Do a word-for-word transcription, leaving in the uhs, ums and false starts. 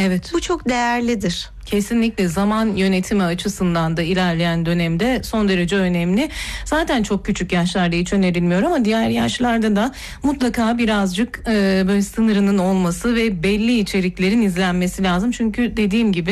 Evet. Bu çok değerlidir. Kesinlikle zaman yönetimi açısından da ilerleyen dönemde son derece önemli. Zaten çok küçük yaşlarda hiç önerilmiyor ama diğer yaşlarda da mutlaka birazcık e, böyle sınırının olması ve belli içeriklerin izlenmesi lazım. Çünkü dediğim gibi